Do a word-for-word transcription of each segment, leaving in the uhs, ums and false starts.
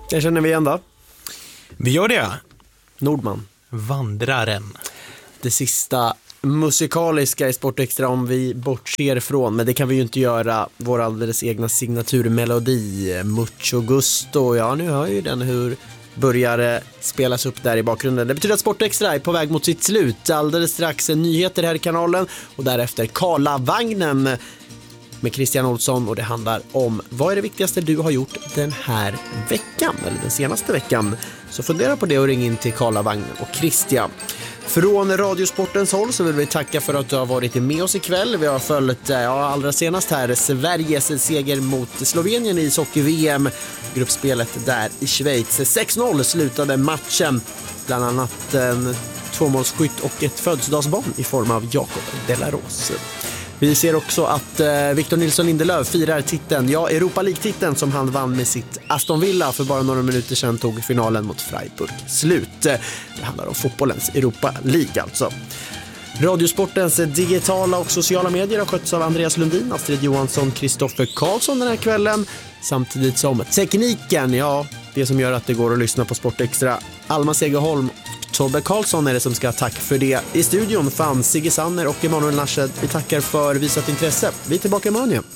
Det känner vi igen då. Vi gör det. Nordman. Vandraren. Det sista musikaliska i Sport Extra om vi bortser från, men det kan vi ju inte göra, vår alldeles egna signaturmelodi Mucho Gusto. Ja, nu hör ju den hur börjar spelas upp där i bakgrunden. Det betyder att Sport Extra är på väg mot sitt slut. Alldeles strax nyheter här i kanalen och därefter Karlavagnen med Christian Olsson, och det handlar om vad är det viktigaste du har gjort den här veckan eller den senaste veckan. Så fundera på det och ring in till Karlavagnen och Christian. Från Radiosportens håll så vill vi tacka för att du har varit med oss ikväll. Vi har följt ja, allra senast här Sveriges seger mot Slovenien i ishockey-V M. Gruppspelet där i Schweiz. sex noll slutade matchen. Bland annat en tvåmålsskytt och ett födelsedagsbarn i form av Jakob Delaros. Vi ser också att eh, Victor Nilsson Lindelöf firar titeln, ja, Europa League-titeln som han vann med sitt Aston Villa för bara några minuter sedan, tog finalen mot Freiburg slut. Det handlar om fotbollens Europa League alltså. Radiosportens digitala och sociala medier har skötts av Andreas Lundin, Astrid Johansson, Kristoffer Karlsson den här kvällen. Samtidigt som tekniken, ja, det som gör att det går att lyssna på Sport Extra. Alma Segerholm, Tobbe Karlsson är det som ska ha tack för det. I studion fanns Sigge Sanner och Emanuel Narshed. Vi tackar för visat intresse. Vi är tillbaka imorgon igen.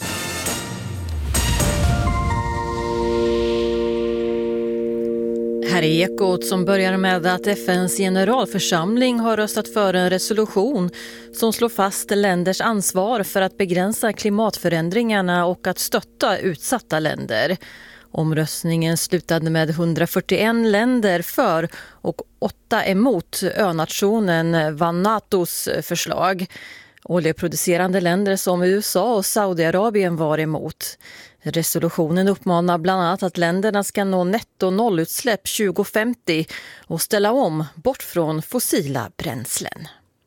Här är Ekot som börjar med att F N:s generalförsamling har röstat för en resolution som slår fast länders ansvar för att begränsa klimatförändringarna och att stötta utsatta länder. Omröstningen slutade med hundrafyrtioen länder för och åtta emot önationen Vanuatus förslag. Oljeproducerande länder som U S A och Saudiarabien var emot. Resolutionen uppmanar bland annat att länderna ska nå netto nollutsläpp tjugo femtio och ställa om bort från fossila bränslen.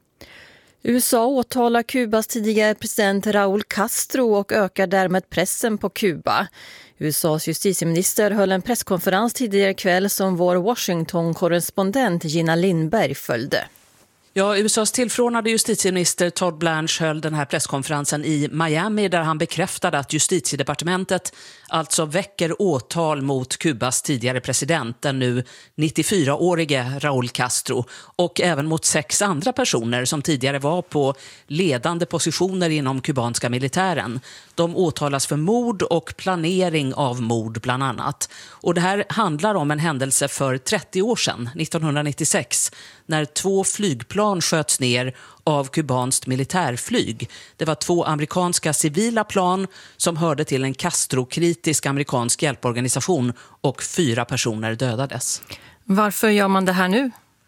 U S A åtalar Kubas tidigare president Raúl Castro och ökar därmed pressen på Kuba. U S A:s justitieminister höll en presskonferens tidigare kväll som vår Washington-korrespondent Gina Lindberg följde. Ja, U S A:s tillförordnade justitieminister Todd Blanche höll den här presskonferensen i Miami där han bekräftade att justitiedepartementet alltså väcker åtal mot Kubas tidigare president, den nu nittiofyraårige Raúl Castro, och även mot sex andra personer som tidigare var på ledande positioner inom kubanska militären. De åtalas för mord och planering av mord bland annat. Och det här handlar om en händelse för trettio år sedan, nittonhundranittiosex, när två flygplan sköts ner av kubanskt militärflyg. Det var två amerikanska civila plan som hörde till en Castro-kritisk amerikansk hjälporganisation och fyra personer dödades. Varför gör man det här nu?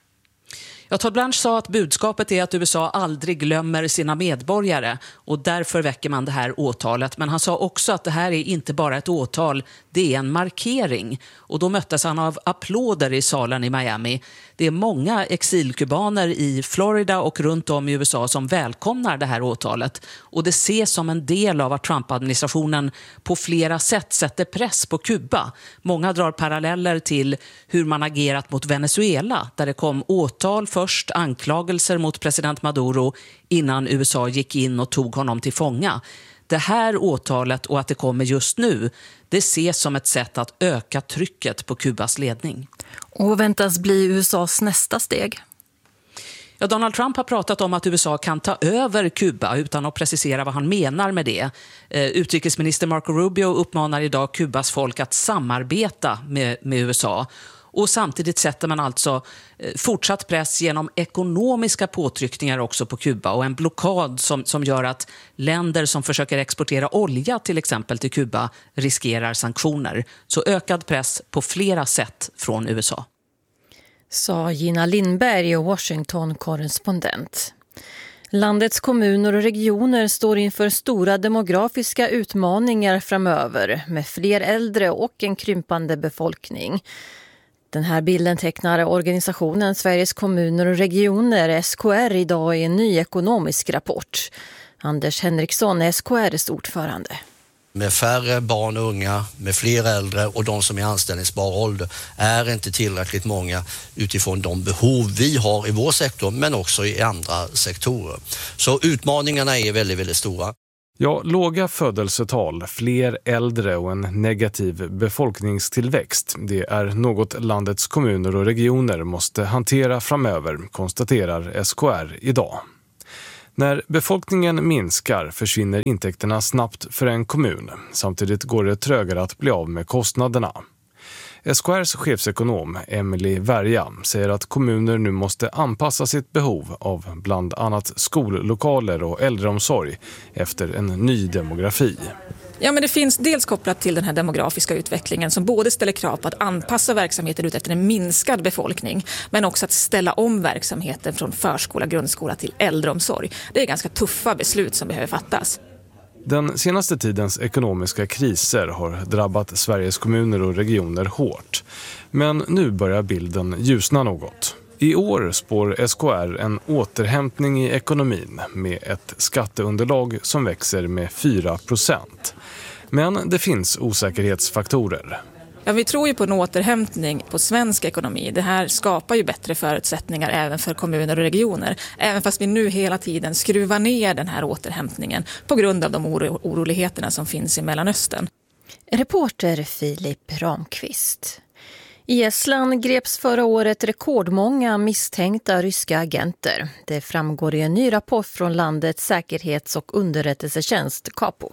Ja, Todd Blanche sa att budskapet är att U S A aldrig glömmer sina medborgare och därför väcker man det här åtalet. Men han sa också att det här är inte bara ett åtal, det är en markering. Och då möttes han av applåder i salen i Miami. Det är många exilkubaner i Florida och runt om i U S A som välkomnar det här åtalet. Och det ses som en del av att Trump-administrationen på flera sätt sätter press på Kuba. Många drar paralleller till hur man agerat mot Venezuela, där det kom åtal först, anklagelser mot president Maduro innan U S A gick in och tog honom till fånga. Det här åtalet och att det kommer just nu, det ses som ett sätt att öka trycket på Kubas ledning. Och väntas bli U S A:s nästa steg? Ja, Donald Trump har pratat om att U S A kan ta över Kuba utan att precisera vad han menar med det. Eh, utrikesminister Marco Rubio uppmanar idag Kubas folk att samarbeta med, med U S A. Och samtidigt sätter man alltså fortsatt press genom ekonomiska påtryckningar också på Kuba och en blockad som, som gör att länder som försöker exportera olja till exempel till Kuba riskerar sanktioner. Så ökad press på flera sätt från U S A. Sa Gina Lindberg och Washington-korrespondent. Landets kommuner och regioner står inför stora demografiska utmaningar framöver med fler äldre och en krympande befolkning. Den här bilden tecknar organisationen Sveriges kommuner och regioner, S K R, idag i en ny ekonomisk rapport. Anders Henriksson, S K R:s ordförande. Med färre barn och unga, med fler äldre och de som är anställningsbar ålder är inte tillräckligt många utifrån de behov vi har i vår sektor men också i andra sektorer. Så utmaningarna är väldigt, väldigt stora. Ja, låga födelsetal, fler äldre och en negativ befolkningstillväxt, det är något landets kommuner och regioner måste hantera framöver, konstaterar S K R idag. När befolkningen minskar försvinner intäkterna snabbt för en kommun. Samtidigt går det trögare att bli av med kostnaderna. S K R:s chefsekonom Emily Värja säger att kommuner nu måste anpassa sitt behov av bland annat skollokaler och äldreomsorg efter en ny demografi. Ja, men det finns dels kopplat till den här demografiska utvecklingen som både ställer krav på att anpassa verksamheten ut efter en minskad befolkning, men också att ställa om verksamheten från förskola, grundskola till äldreomsorg. Det är ganska tuffa beslut som behöver fattas. Den senaste tidens ekonomiska kriser har drabbat Sveriges kommuner och regioner hårt. Men nu börjar bilden ljusna något. I år spår S K R en återhämtning i ekonomin med ett skatteunderlag som växer med fyra procent. Men det finns osäkerhetsfaktorer. Ja, vi tror ju på en återhämtning på svensk ekonomi. Det här skapar ju bättre förutsättningar även för kommuner och regioner. Även fast vi nu hela tiden skruvar ner den här återhämtningen på grund av de oro- oroligheterna som finns i Mellanöstern. Reporter Filip Ramqvist. I Estland greps förra året rekordmånga misstänkta ryska agenter. Det framgår i en ny rapport från landets säkerhets- och underrättelsetjänst Kapo.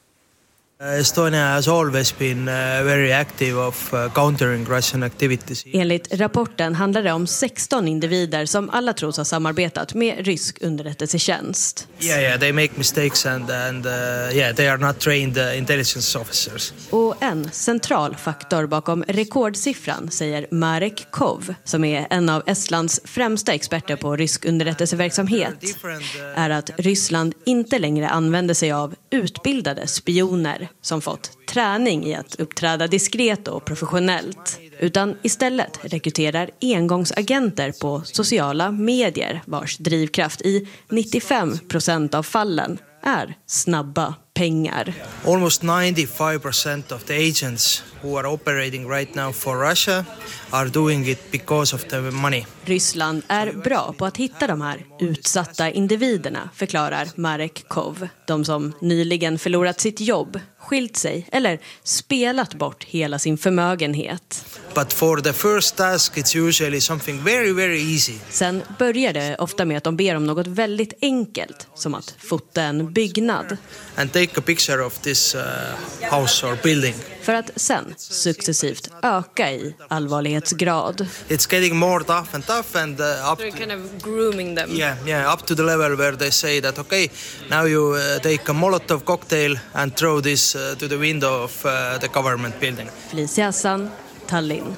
Estonia has always been uh, very active of uh, countering Russian activities. Enligt rapporten handlar det om sexton individer som alla tros ha samarbetat med rysk underrättelsetjänst. Yeah, yeah, they make mistakes and and uh, yeah, they are not trained uh, intelligence officers. Och en central faktor bakom rekordsiffran, säger Marek Kov, som är en av Estlands främsta experter på rysk underrättelseverksamhet, är att Ryssland inte längre använder sig av utbildade spioner som fått träning i att uppträda diskret och professionellt, utan istället rekryterar engångsagenter på sociala medier vars drivkraft i nittiofem procent av fallen är snabba pengar. Almost ninety-five percent of the agents who are operating right now for Russia are doing it because of the money. Ryssland är bra på att hitta de här utsatta individerna, förklarar Marek Kov. De som nyligen förlorat sitt jobb, skilt sig eller spelat bort hela sin förmögenhet. But for the first task it's usually something very very easy. Sen börjar det ofta med att de ber om något väldigt enkelt, som att fota en byggnad. And take a picture of this uh, house or building. För att sen successivt öka i allvarlighetsgrad. It's getting more tough and tough and uh, up to, kind of grooming them. Yeah, yeah, up to the level where they say that okay, now you uh, take a Molotov cocktail and throw this uh, to the window of uh, the government building. Felicia Hassan, Tallinn.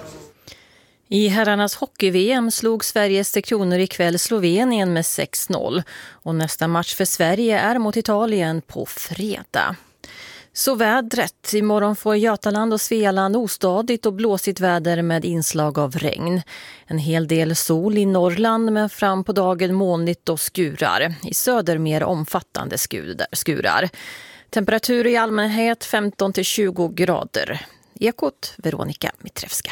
I herrarnas hockey-V M slog Sveriges Tre Kronor ikväll Slovenien med sex noll. Och nästa match för Sverige är mot Italien på fredag. Så vädret. Imorgon får Götaland och Svealand ostadigt och blåsigt väder med inslag av regn. En hel del sol i Norrland, men fram på dagen molnigt och skurar. I söder mer omfattande skurar. Temperatur i allmänhet femton till tjugo grader. Ekot Veronica Mitrevska.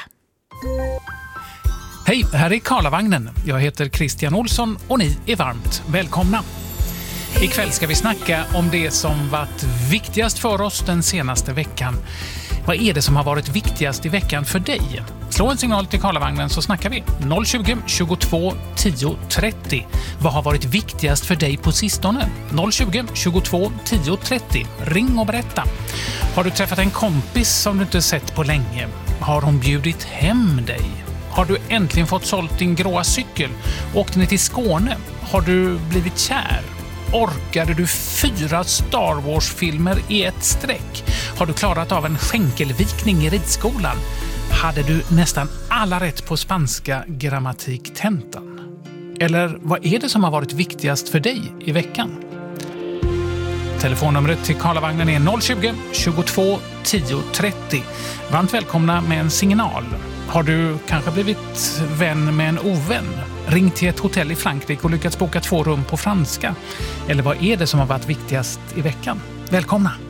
Hej, här är Karlavagnen. Jag heter Christian Olsson och ni är varmt välkomna. Ikväll ska vi snacka om det som varit viktigast för oss den senaste veckan. Vad är det som har varit viktigast i veckan för dig? Slå en signal till Karlavagnen så snackar vi. noll tjugo, tjugotvå, tio, trettio. Vad har varit viktigast för dig på sistone? noll tjugo, tjugotvå, tio, trettio. Ring och berätta. Har du träffat en kompis som du inte sett på länge? Har hon bjudit hem dig? Har du äntligen fått sålt din gråa cykel? Åkte ni till Skåne? Har du blivit kär? Orkade du fyra Star Wars-filmer i ett streck? Har du klarat av en skänkelvikning i ridskolan? Hade du nästan alla rätt på spanska grammatiktentan? Eller vad är det som har varit viktigast för dig i veckan? Telefonnumret till Karlavagnen är noll tjugo, tjugotvå, tio, trettio. Varmt välkomna med en signal. Har du kanske blivit vän med en ovän? Ring till ett hotell i Frankrike och lyckats boka två rum på franska? Eller vad är det som har varit viktigast i veckan? Välkomna!